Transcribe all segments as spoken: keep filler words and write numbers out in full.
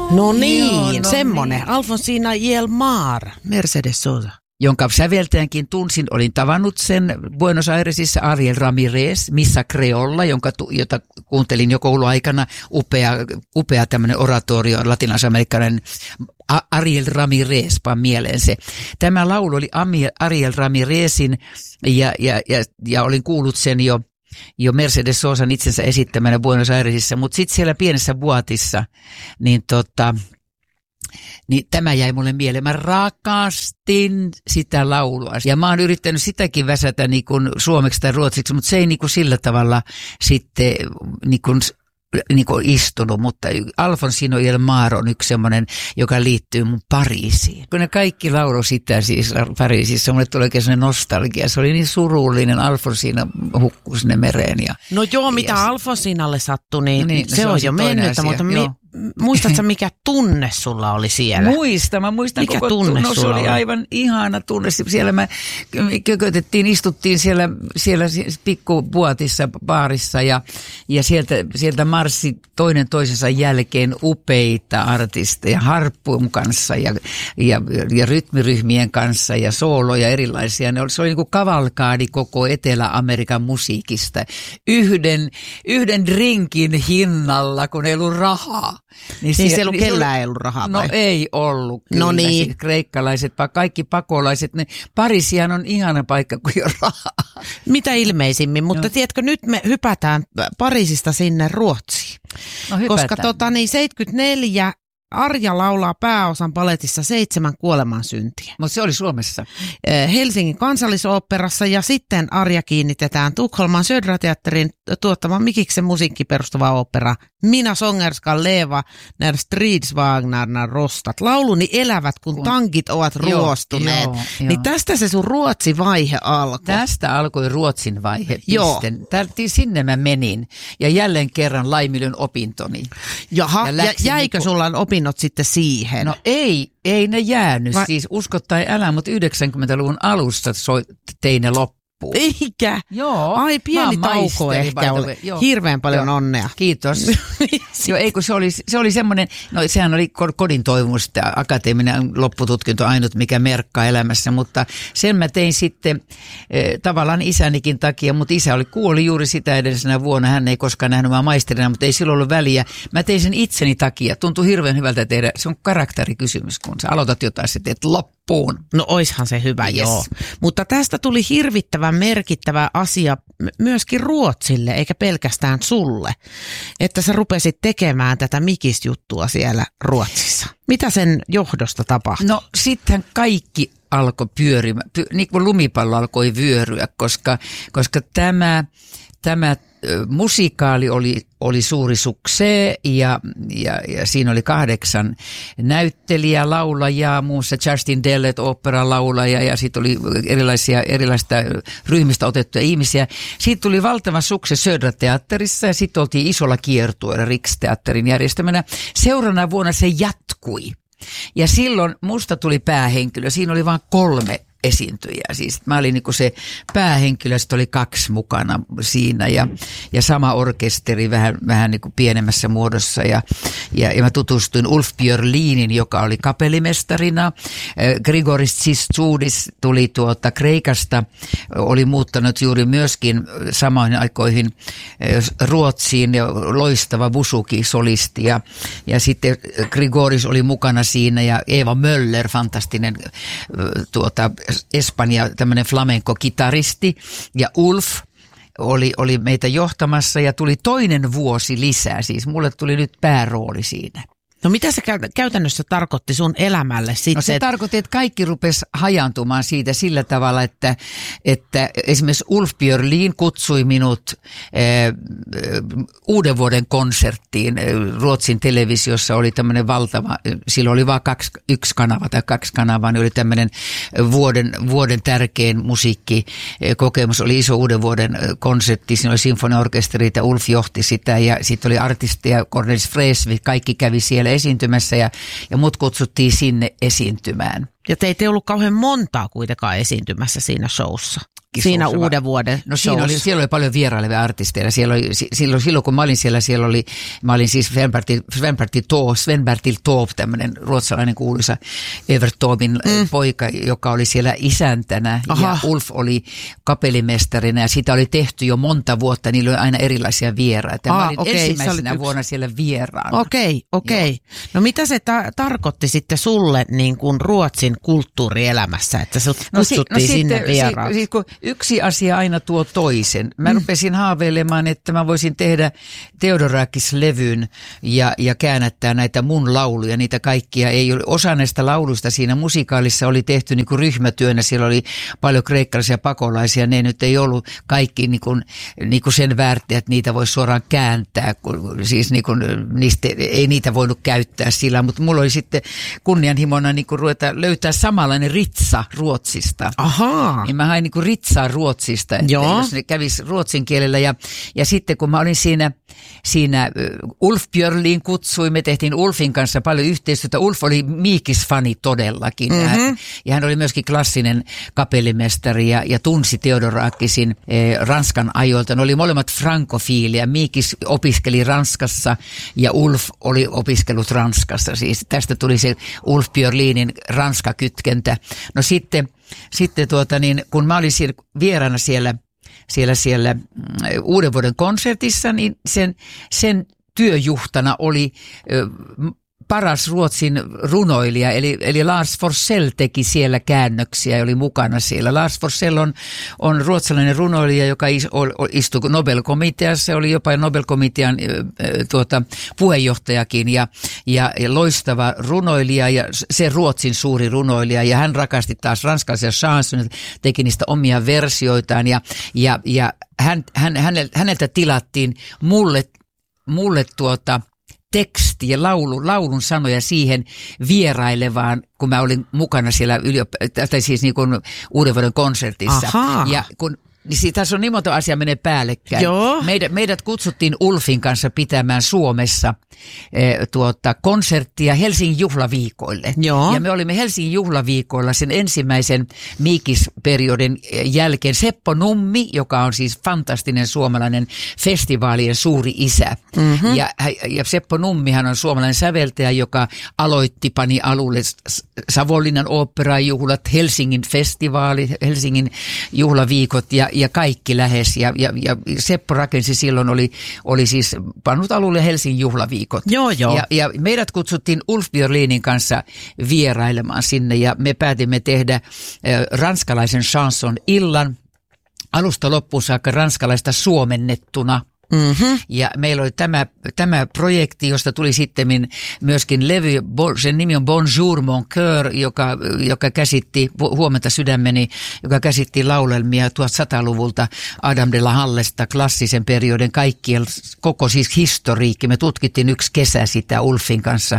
No niin, Joo, no semmonen. niin. Alfonsina y el Mar, Mercedes Sosa. Jonka säveltäjänkin tunsin, olin tavannut sen Buenos Airesissa, Ariel Ramirez, Missa Creolla, jonka, jota kuuntelin jo kouluaikana, upea, upea tämmöinen oratorio, latinalaisamerikkalainen Ariel Ramirez, pan mieleen se. Tämä laulu oli Ariel Ramirezin ja, ja, ja, ja olin kuullut sen jo jo Mercedes Sosan itsensä esittämänä Buenos Airesissa, mutta sitten siellä pienessä buatissa, niin tota, niin tämä jäi mulle mieleen. Mä rakastin sitä laulua. Ja mä oon yrittänyt sitäkin väsätä niin kuin suomeksi tai ruotsiksi, mutta se ei niin kuin sillä tavalla sitten niin kuin, niin kuin istunut. Mutta Alfonsina y el Mar on yksi semmoinen, joka liittyy mun Pariisiin. Kun ne kaikki laulu sitä siis Pariisissa, mulle tuli oikein sellainen nostalgia. Se oli niin surullinen, Alfonsina hukkui sinne mereen. Ja, no joo, mitä ja Alfonsinalle sattui, niin, niin se, se on jo mennyt, mutta mi- muistatko mikä tunne sulla oli siellä? Muistan, mä muistan mikä koko tunne no, se oli oli? aivan ihana tunne. Siellä me kökötettiin, istuttiin siellä, siellä pikkubuatissa baarissa ja, ja sieltä, sieltä marssi toinen toisensa jälkeen upeita artisteja harppun kanssa ja, ja, ja rytmiryhmien kanssa ja sooloja erilaisia. Ne oli, se oli niin kuin kavalkaadi koko Etelä-Amerikan musiikista. Yhden, yhden drinkin hinnalla, kun ei ollut rahaa. Niin, niin siellä, siellä niin kellään ei ollut rahaa vai? No ei ollut kyllä. No niin. Siis kreikkalaiset, kaikki pakolaiset. Ne, Pariisihan on ihana paikka, kun ei ole rahaa. Mitä ilmeisimmin, mutta no. Tiedätkö, nyt me hypätään Pariisista sinne Ruotsiin. No hypätään. Koska tota, niin seitsemänkymmentäneljä Arja laulaa pääosan paletissa Seitsemän kuolemansyntiä. Mutta se oli Suomessa. Helsingin kansallisoopperassa ja sitten Arja kiinnitetään Tukholman Södra-teatterin tuottaman Mikiksen musiikki perustuva opera Mina sångerskan leva när stridsvagnarna rostat. Lauluni elävät, kun tankit ovat ruostuneet. Joo, joo, niin tästä se sun Ruotsi-vaihe alkoi. Tästä alkoi Ruotsin vaihe. Joo. Tälti sinne mä menin ja jälleen kerran laiminlyn opintoni. Jaha, ja, ja jäikö niinku sulla opinnot sitten siihen? No ei, ei ne jäänyt. Va- siis usko tai älä, mutta yhdeksänkymmentäluvun alussa tein ne loppuun. Eikä? Joo. Ai pieni tauko ehkä oli. Hirveän paljon Joo. onnea. Kiitos. Joo, ei kun se oli, se oli semmoinen, no sehän oli kodin toivomus, tämä akateeminen loppututkinto ainut, mikä merkkaa elämässä, mutta sen mä tein sitten eh, tavallaan isänikin takia, mutta isä oli kuoli juuri sitä edellisenä vuonna, hän ei koskaan nähnyt mä maisterina, mutta ei silloin ollut väliä. Mä tein sen itseni takia, tuntui hirveän hyvältä tehdä, se on karakterikysymys, kun sä aloitat jotain, sä teet loppuun. No oishan se hyvä, yes. Joo. Mutta tästä tuli hirvittävän merkittävä asia myöskin Ruotsille, eikä pelkästään sulle, että sä rupesit tekemään tätä mikisjuttua siellä Ruotsissa. Mitä sen johdosta tapahtui? No sittenhän kaikki alkoi pyörimään, py, niin kuin lumipallo alkoi vyöryä, koska, koska tämä, tämä musikaali oli, oli suuri suksee ja, ja, ja siinä oli kahdeksan näyttelijää, laulajaa, muussa Justin Dellet, oopperalaulaja ja sitten oli erilaisia erilaisista ryhmistä otettuja ihmisiä. Siitä tuli valtava sukse Södra-teatterissa ja sitten oltiin isolla kiertueella Riksteatterin järjestämänä. Seuraavana vuonna se jatkui ja silloin musta tuli päähenkilö. Siinä oli vain kolme esiintyjää. Siis mä olin niinku se päähenkilö, sitten oli kaksi mukana siinä ja, ja sama orkesteri vähän, vähän niinku pienemmässä muodossa ja, ja, ja mä tutustuin Ulf Björlinin, joka oli kapellimestarina. Grigoris Tsistsudis tuli tuolta Kreikasta, oli muuttanut juuri myöskin samoihin aikoihin Ruotsiin ja loistava busuki-solisti ja, ja sitten Grigoris oli mukana siinä ja Eva Möller, fantastinen tuota Espanja, tämmöinen flamenco-kitaristi ja Ulf oli, oli meitä johtamassa ja tuli toinen vuosi lisää, siis mulle tuli nyt päärooli siinä. No mitä se käytännössä tarkoitti sun elämälle sitten? No se tarkoitti, että kaikki rupesi hajantumaan siitä sillä tavalla, että, että esimerkiksi Ulf Björlin kutsui minut eh, uuden vuoden konserttiin. Ruotsin televisiossa oli tämmöinen valtava, silloin oli vain kaksi, yksi kanava tai kaksi kanavaa, niin oli tämmöinen vuoden, vuoden tärkein musiikkikokemus, oli iso uuden vuoden konsertti, siinä oli sinfoniaorkesteri ja Ulf johti sitä ja sitten oli artisteja, Cornelis Vreeswijk, kaikki kävi siellä esiintymässä ja, ja mut kutsuttiin sinne esiintymään. Ja teitä ei ollut kauhean montaa kuitenkaan esiintymässä siinä showssa. Siinä uuden vuoden No siinä oli, siellä oli paljon vierailevia artisteja. Siellä oli, silloin, silloin kun mä olin siellä, siellä oli, mä olin siis Sven-Bertil, Sven-Bertil Taube, Sven-Bertil Taube, tämmöinen ruotsalainen kuuluisa Evert Taubin mm. poika, joka oli siellä isäntänä. Aha. Ja Ulf oli kapellimestarina ja sitä oli tehty jo monta vuotta. Niillä oli aina erilaisia vieraita. Mä olin okay, ensimmäisenä yksi... vuonna siellä vieraana. Okei, okay, okei. Okay. No mitä se ta- tarkoitti sitten sulle niin kuin Ruotsin kulttuurielämässä, että sut kutsuttiin no, si- no sinne sitten, vieraaksi? Si- si- Yksi asia aina tuo toisen. Mä mm. rupesin haaveilemaan, että mä voisin tehdä Theodorakis-levyn ja, ja käännättää näitä mun lauluja. Niitä kaikkia ei ole. Osa näistä lauluista siinä musikaalissa oli tehty niin kuin ryhmätyönä. Siellä oli paljon kreikkalaisia pakolaisia. Ne nyt ei ollut kaikki niin kuin, niin kuin sen väärtiä, että niitä voisi suoraan kääntää. Siis niin kuin, niistä, ei niitä voinut käyttää sillä, mutta mulla oli sitten kunnianhimona niin kuin ruveta löytää samanlainen ritsa Ruotsista. Ahaa. Niin mä hain niin kuin ritsa Ruotsista, että Joo. jos ne kävisi ruotsin kielellä. Ja, ja sitten kun mä olin siinä, siinä Ulf Björliin kutsui, me tehtiin Ulfin kanssa paljon yhteistyötä. Ulf oli Miikis-fani todellakin. Mm-hmm. Ja, hän, ja hän oli myöskin klassinen kapellimestari ja, ja tunsi Theodorakisin eh, Ranskan ajoilta. Ne oli molemmat frankofiilia. Miikis opiskeli Ranskassa ja Ulf oli opiskellut Ranskassa. Siis tästä tuli se Ulf Björlinin Ranska-kytkentä. No sitten Sitten tuota niin, kun mä olin siellä, vieraana siellä, siellä, siellä uuden vuoden konsertissa, niin sen, sen työjuhtana oli ö, paras Ruotsin runoilija, eli, eli Lars Forssell teki siellä käännöksiä ja oli mukana siellä. Lars Forssell on, on ruotsalainen runoilija, joka istui Nobel-komiteassa, oli jopa Nobel-komitean tuota, puheenjohtajakin ja, ja, ja loistava runoilija ja se Ruotsin suuri runoilija ja hän rakasti taas ranskalaisia chansoneita, teki niistä omia versioitaan ja, ja, ja hän, hän, häneltä tilattiin mulle, mulle tuota teksti ja laulu, laulun sanoja siihen vierailevaan, kun mä olin mukana siellä yliop- tai siis niin kuin uuden vuoden konsertissa. Ahaa. Ja kun niin tässä on niin monta asiaa menee päällekkäin. Joo. Meidät, meidät kutsuttiin Ulfin kanssa pitämään Suomessa eh, tuota, konserttia Helsingin juhlaviikoille. Joo. Ja me olimme Helsingin juhlaviikoilla sen ensimmäisen Miikis-periodin jälkeen. Seppo Nummi, joka on siis fantastinen suomalainen festivaalien suuri isä. Mm-hmm. Ja, ja Seppo Nummihan on suomalainen säveltäjä, joka aloitti, pani alulle Savonlinnan oopperajuhlat, Helsingin festivaali, Helsingin juhlaviikot ja ja kaikki lähes. Ja, ja, ja Seppo rakensi silloin, oli, oli siis pannut alulle Helsingin juhlaviikot. Joo, joo. Ja, ja meidät kutsuttiin Ulf Björlinin kanssa vierailemaan sinne ja me päätimme tehdä äh, ranskalaisen chanson illan alusta loppuun saakka ranskalaista suomennettuna. Mm-hmm. Ja meillä oli tämä, tämä projekti, josta tuli sitten myöskin levy, sen nimi on Bonjour mon cœur, joka, joka käsitti, huomenta sydämeni, joka käsitti laulelmia tuhatsataluvulta Adam de la Hallesta, klassisen periodin kaikkien, koko siis historiikki. Me tutkittiin yksi kesä sitä Ulfin kanssa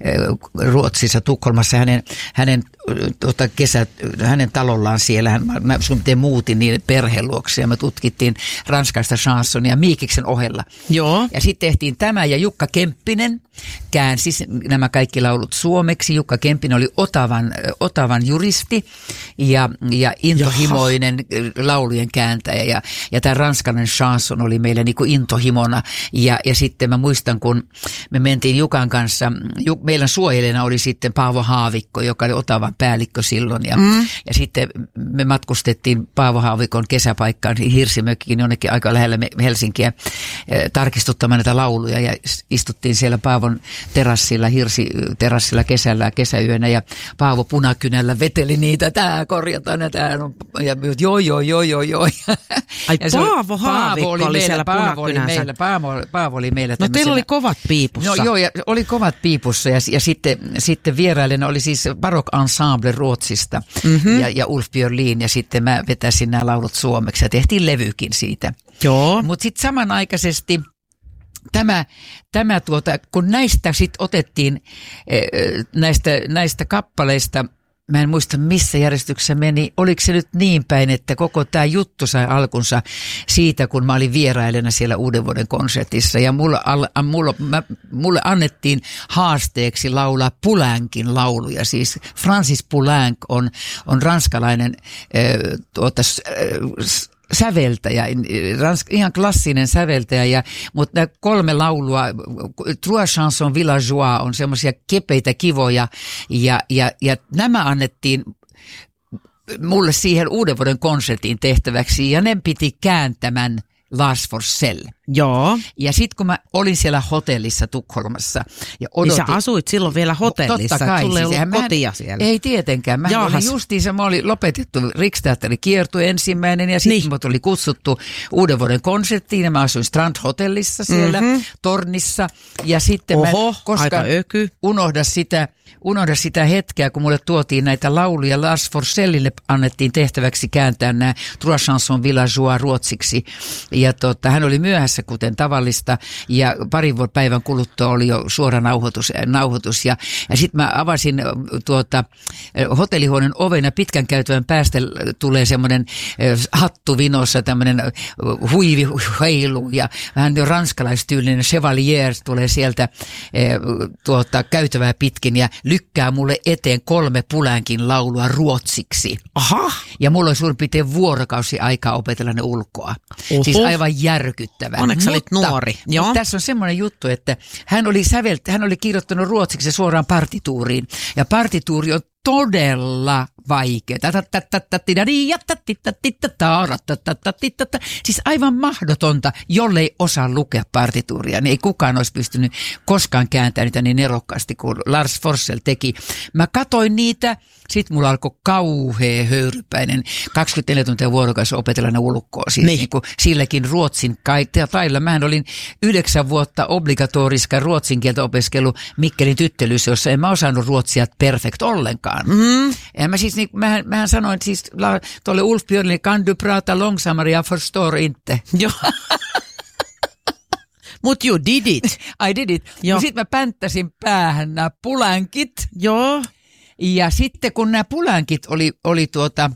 Ruotsissa, Tukholmassa, hänen, hänen tuota kesä, hänen talollaan siellä, hän, mä suunnilleen muutin niin perheen luokse ja me tutkittiin ranskaista chansonia Miikiksen ohella. Joo. Ja sitten tehtiin tämä ja Jukka Kemppinen käänsi nämä kaikki laulut suomeksi. Jukka Kemppinen oli Otavan, Otavan juristi ja, ja intohimoinen Jaha. laulujen kääntäjä ja, ja tämä ranskalainen chanson oli meille niin kuin intohimona ja, ja sitten mä muistan, kun me mentiin Jukan kanssa, meidän suojelijana oli sitten Paavo Haavikko, joka oli Otavan päällikkö silloin ja, mm. ja sitten me matkustettiin Paavo Haavikon kesäpaikkaan Hirsimökkiin jonnekin aika lähellä Helsinkiä eh, tarkistuttamaan näitä lauluja ja istuttiin siellä Paavon terassilla, hirsiterassilla kesällä kesäyönä ja Paavo punakynällä veteli niitä, tää korjataan ja tää on, ja joo joo joo joo joo. Ai ja Paavo Haavikko oli, oli siellä Paavo oli punakynänsä. meillä, Paavo, Paavo oli meillä. No teillä oli kovat piipussa. No joo, ja oli kovat piipussa ja, ja sitten, sitten vierailena oli siis Baroque Ensemble Ruotsista mm-hmm. ja, ja Ulf Björlin ja sitten mä vetäsin nämä laulut suomeksi ja tehtiin levykin siitä. Joo. Mutta sitten samanaikaisesti tämä, tämä tuota, kun näistä sitten otettiin näistä, näistä kappaleista mä en muista missä järjestyksessä meni, oliko se nyt niin päin, että koko tämä juttu sai alkunsa siitä, kun mä olin vierailena siellä uuden vuoden konsertissa ja mulle, mulle, mä, mulle annettiin haasteeksi laulaa Poulencin lauluja. Siis Francis Poulenc on, on ranskalainen äh, tuota, äh, säveltäjä, ihan klassinen säveltäjä, ja, mutta nämä kolme laulua, Trois chansons villageois on semmoisia kepeitä kivoja, ja, ja, ja nämä annettiin mulle siihen uuden vuoden konsertin tehtäväksi, ja ne piti kääntämän Lars Forssell. Joo. Ja sitten kun mä olin siellä hotellissa Tukholmassa ja odotin. Niin sä asuit silloin vielä hotellissa, totta kai, sulla ei siis, ollut kotia siellä. Ei tietenkään. Mä olin justiinsa, mä olin lopetettu Riksteatterin kiertue ensimmäinen ja sitten niin. mut oli kutsuttu uuden vuoden konserttiin ja mä asuin Strand Hotellissa siellä mm-hmm. tornissa. Ja sitten Oho, mä, koska aika öky. unohda sitä, unohda sitä hetkeä, kun mulle tuotiin näitä lauluja, Lars Forssellille annettiin tehtäväksi kääntää nämä Trois chansons villageois ruotsiksi. Ja tota, hän oli myöhässä kuten tavallista ja parin päivän kuluttua oli jo suora nauhoitus, nauhoitus ja, ja sitten mä avasin tuota, hotellihuoneen oven ja pitkän käytävän päästä tulee semmoinen hattu vinossa, tämmöinen huivi heilu ja vähän jo ranskalaistyylinen chevalier tulee sieltä tuota, käytävää pitkin ja lykkää mulle eteen kolme Poulencin laulua ruotsiksi. Aha. Ja mulla oli suurin piirtein vuorokausi aikaa opetella ne ulkoa. Oho. Siis aivan järkyttävää. Onneksi sä olit nuori. Joo. Tässä on semmoinen juttu, että hän oli, sävelt, hän oli kirjoittanut ruotsiksi suoraan partituuriin. Ja partituuri on todella vaikea. Siis aivan mahdotonta, jollei osaa lukea partituuria. Niin ei kukaan olisi pystynyt koskaan kääntämään niitä niin nerokkaasti kuin Lars Forssell teki. Mä katoin niitä, sit mulla alkoi kauhea höyrypäinen kaksikymmentäneljä tuntia vuorokaudessa opetella ne ulkoa. Siis niin. Niin kuin silläkin ruotsin tailla. Mähän olin yhdeksän vuotta obligatoriska ruotsin kieltä opiskellut Mikkelin tyttelyssä, jossa en mä osannut ruotsia perfekt ollenkaan. Mm. Ja mä siis, niin, mähän, mähän sanoin siis tuolle Ulf Björnille, kan du prata långsammare, jag förstår inte. Joo. Mut you did it. I did it. Sitten mä pänttäsin päähän nämä Poulencit. Joo. Ja sitten kun nämä Poulencit oli, oli tuota,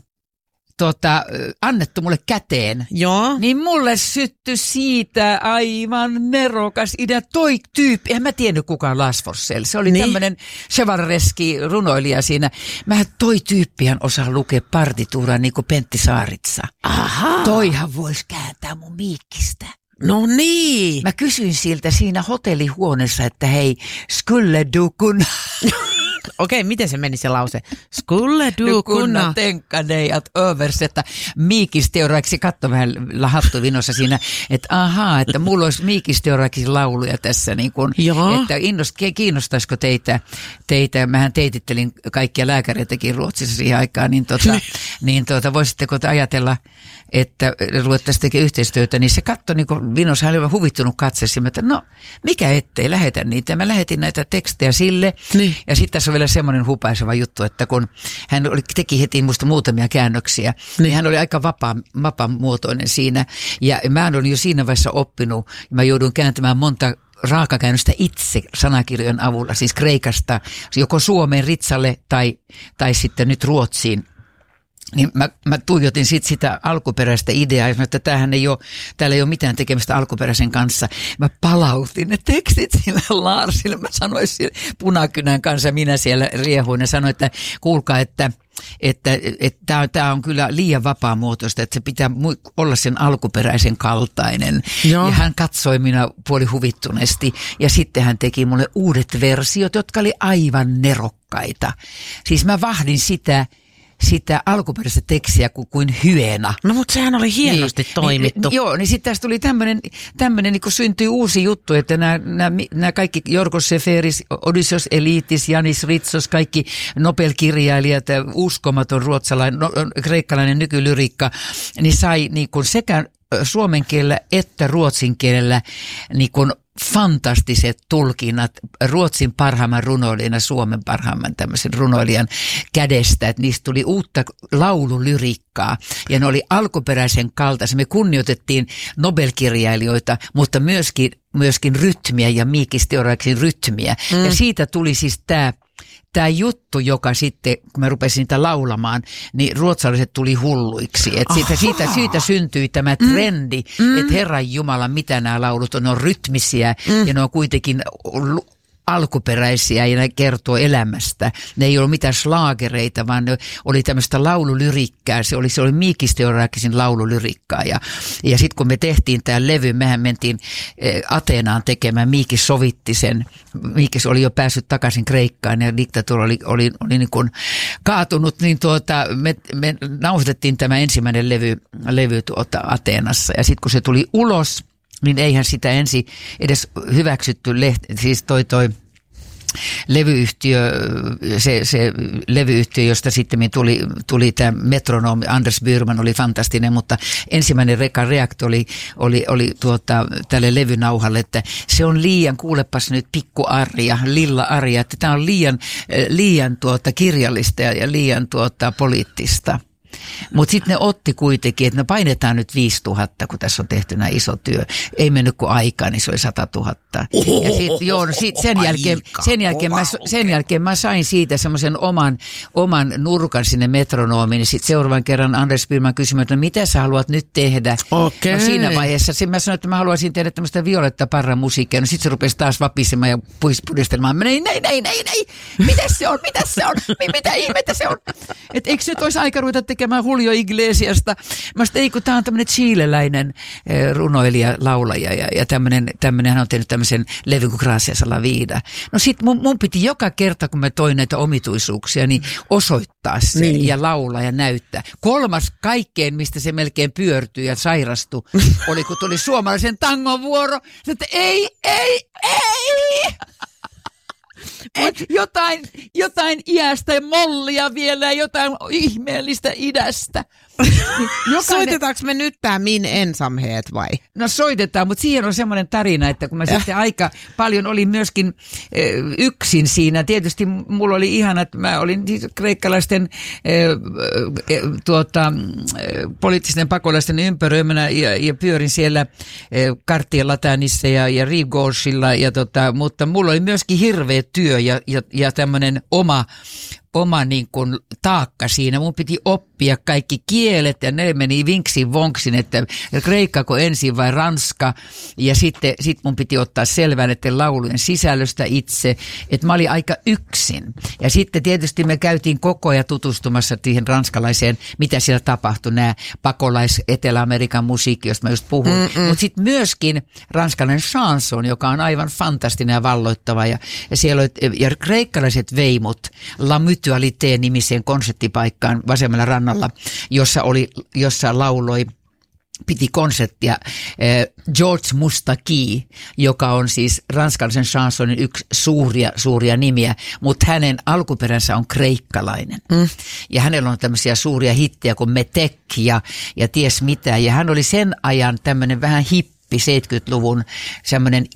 tuota, annettu mulle käteen, joo. Niin mulle syttyi siitä aivan nerokas idea. Toi tyyppi, en mä tiennyt kukaan Lars Forssell. Se oli niin. Tämmöinen chevalereski runoilija siinä. Mä toi tyyppihän osaa lukea partituuraa niin kuin Pentti Saaritsa. Aha. Toihan voisi kääntää mun miikkistä. No niin. Mä kysyin siltä siinä hotellihuoneessa, että hei, skulle du kunna... Okei, miten se meni se lause? Skulle du kunna tänka dig att översätta miikisteoraiksi, katso vähän lahattuvinossa siinä, että ahaa, että mulla olisi miikisteoraiksi lauluja tässä, niin kun, että innost, kiinnostaisiko teitä, teitä, mähän teitittelin kaikkia lääkäreitäkin Ruotsissa siihen aikaan, niin, tota, niin tota, voisitteko te ajatella, että ruvettaisiin tekemään yhteistyötä, niin se katsoi niin vinossa, hän oli huvittunut katseessa, että no, mikä ettei, lähetä niitä. Mä lähetin näitä tekstejä sille, niin. Ja sitten tässä on vielä semmoinen hupaiseva juttu, että kun hän oli, teki heti musta muutamia käännöksiä, niin, niin hän oli aika vapaa, vapaamuotoinen siinä, ja mä olin jo siinä vaiheessa oppinut, mä joudun kääntämään monta raakakäännöstä itse sanakirjojen avulla, siis kreikasta, joko Suomeen ritsalle tai, tai sitten nyt Ruotsiin. Niin mä, mä tuijotin sit sitä alkuperäistä ideaa ja sanoin, että tämähän ei ole, täällä ei ole mitään tekemistä alkuperäisen kanssa. Mä palautin ne tekstit sillä Larsille. Mä sanoin sille punakynän kanssa, minä siellä riehuin ja sanoin, että kuulkaa, että että että tämä on kyllä liian vapaamuotoista, että se pitää olla sen alkuperäisen kaltainen. Joo. Ja hän katsoi minä puoli huvittuneesti ja sitten hän teki mulle uudet versiot, jotka oli aivan nerokkaita. Siis mä vahdin sitä sitä alkuperäistä tekstiä kuin, kuin hyena. No mutta sehän oli hienosti niin, toimittu. Niin, joo, niin sitten tästä tuli tämmöinen, tämmöinen niin kuin syntyi uusi juttu, että nämä, nämä, nämä kaikki Jorgos Seferis, Odysseus Elitis, Janis Ritsos, kaikki Nobel-kirjailijat, uskomaton ruotsalainen, no, kreikkalainen nykylyriikka, niin sai niin kuin sekä suomen kielellä että ruotsin kielellä niin kuin fantastiset tulkinnat Ruotsin parhaimman runoilijan ja Suomen parhaimman tämmöisen runoilijan kädestä, että niistä tuli uutta laululyriikkaa ja ne oli alkuperäisen kaltaisia. Me kunnioitettiin Nobel-kirjailijoita, mutta myöskin, myöskin rytmiä ja miikisteoraiksin rytmiä mm. ja siitä tuli siis tämä tämä juttu, joka sitten, kun mä rupesin niitä laulamaan, niin ruotsalaiset tuli hulluiksi. Että siitä, siitä, siitä syntyi tämä trendi, mm. että Herran Jumala, mitä nämä laulut on, ne on rytmisiä mm. ja ne on kuitenkin alkuperäisiä ja ne kertoo elämästä. Ne ei ollut mitään slaagereita, vaan ne oli tämmöistä laululyrikkää. Se oli, se oli Mikis Theodorakisen laululyrikkaa. Ja, ja sitten kun me tehtiin tämä levy, mehän mentiin eh, Ateenaan tekemään. Mikis sovitti sen. Mikis oli jo päässyt takaisin Kreikkaan ja diktatuuri oli, oli, oli niin kuin kaatunut. Niin tuota, me, me nauhoitettiin tämä ensimmäinen levy, levy tuota Ateenassa. Ja sitten kun se tuli ulos, niin eihän sitä ensin edes hyväksytty, lehti, siis toi toi levyyhtiö, se, se levyyhtiö, josta sitten tuli, tuli tämä metronomi, Anders Byrman oli fantastinen, mutta ensimmäinen reka reaktio oli, oli, oli tuota, tälle levynauhalle, että se on liian, kuulepas nyt pikku Arja, Lilla Arja, että tämä on liian, liian tuota, kirjallista ja liian tuota, poliittista. Mutta sitten ne otti kuitenkin, että me painetaan nyt viisituhatta, kun tässä on tehty näin iso työ. Ei mennyt kuin aikaa, niin se oli sata tuhatta. Ja sit, joo, no sit sen, jälkeen, sen, jälkeen mä, sen jälkeen mä sain siitä semmoisen oman, oman nurkan sinne metronomiin. Niin sitten seuraavan kerran Anders Byrman kysyi, että no mitä sä haluat nyt tehdä? Okay. No siinä vaiheessa sen mä sanoin, että mä haluaisin tehdä tämmöistä Violetta Parran musiikkia. No sitten se rupesi taas vapisemaan ja pudistelemaan. Mä näin, näin, näin, näin, näin. Mitäs se on, mitäs se on, mitä ihmettä se on? Että eikö nyt olisi aika ruveta tekemään Julio Iglesiasta? Mä sanoin, ei kun tää on tämmöinen chileläinen eh, runoilija, laulaja ja, ja tämmöinen, tämmöinen, hän on tehnyt tämmöisen levyn kuin Gracias a la vida. No sit mun, mun piti joka kerta, kun mä toin näitä omituisuuksia, niin osoittaa se niin. Ja laulaa ja näyttää. Kolmas kaikkeen, mistä se melkein pyörtyi ja sairastui, oli kun tuli suomalaisen tangon vuoro. Että ei, ei, ei! Et jotain, jotain iästä mollia vielä, jotain ihmeellistä idästä. Jokainen... Soitetaanko me nyt tää Min ensamhet vai? No soitetaan, mutta siihen on semmoinen tarina, että kun mä ja. sitten aika paljon olin myöskin äh, yksin siinä. Tietysti mulla oli ihana, että mä olin siis kreikkalaisten äh, äh, tuota, äh, poliittisten pakolaisten ympäröimänä ja, ja pyörin siellä äh, Karttien Latanissa ja, ja Rivgorshilla, ja tota, mutta mulla oli myöskin hirveä työ ja, ja, ja tämmöinen oma oma niin kuin taakka siinä. Mun piti oppia kaikki kielet ja ne meni vinksin vonksin, että kreikkako ensin vai ranska. Ja sitten sit mun piti ottaa selvää näiden laulujen sisällöstä itse, että mä olin aika yksin. Ja sitten tietysti me käytiin koko ajan tutustumassa siihen ranskalaiseen, mitä siellä tapahtui, nämä pakolais Etelä-Amerikan musiikki, josta mä just puhun. Mutta sitten myöskin ranskalainen chanson, joka on aivan fantastinen ja valloittava. Ja, ja siellä oli, ja kreikkalaiset veimut, La Mutualité-nimiseen konserttipaikkaan vasemmalla rannalla, jossa, oli, jossa lauloi, piti konserttia eh, George Moustaki, joka on siis ranskalaisen chansonin yksi suuria, suuria nimiä, mutta hänen alkuperänsä on kreikkalainen. Mm. Ja hänellä on tämmöisiä suuria hittejä kuin Metek ja, ja ties mitä. Ja hän oli sen ajan tämmöinen vähän hippi, seitsemänkymmentäluvun semmoinen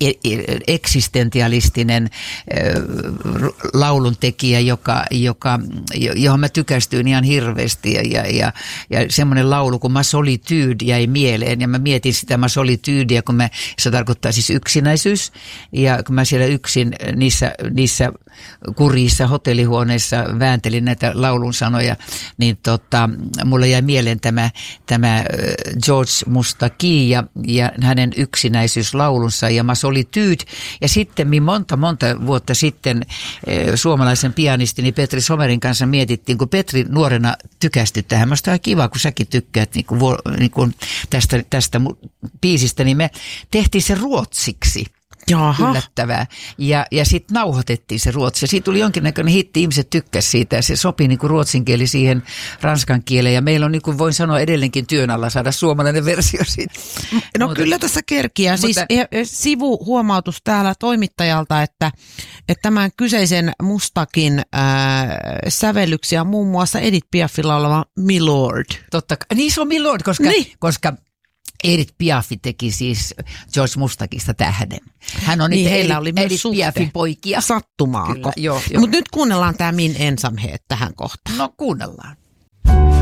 eksistentialistinen äh, lauluntekijä, joka, joka, johon mä tykästyin ihan hirveästi. Ja, ja, ja, ja semmoinen laulu kuin Ma Solitude jäi mieleen. Ja mä mietin sitä Ma Solitudea, kun mä, se tarkoittaa siis yksinäisyys. Ja kun mä siellä yksin niissä, niissä kurjissa hotellihuoneissa vääntelin näitä laulun sanoja, niin tota, mulle jäi mieleen tämä, tämä George Moustaki ja, ja hänen yksinäisyyslaulunsa ja Ma Solitude. Ja sitten monta, monta vuotta sitten eh, suomalaisen pianistini Petri Somerin kanssa mietittiin, kun Petri nuorena tykästyi tähän. Musta on kiva, kun säkin tykkäät niin kuin, niin kuin tästä, tästä biisistä, niin me tehtiin se ruotsiksi. Jaha. Yllättävää. Ja, ja sitten nauhoitettiin se ruotsi. Ja siitä tuli jonkinnäköinen hitti, ihmiset tykkäsivät siitä. Ja se sopii niin kuin ruotsin kieli siihen ranskan kieleen. Ja meillä on, niin kuin voin sanoa, edelleenkin työn alla saada suomalainen versio siitä. No mutta, kyllä tässä kerkiää. Mutta, siis sivuhuomautus täällä toimittajalta, että, että tämän kyseisen Mustakin ää, sävellyksiä muun muassa Edith Piafilla oleva Milord. Totta kai. Niin se on Milord, koska... Niin. koska Edith Piaf teki siis George Mustakista tähden. Hän on niin, nyt heillä oli Edith Piafin poikia. Sattumaako? Mutta nyt kuunnellaan tämä Min ensamhet tähän kohtaan. No kuunnellaan.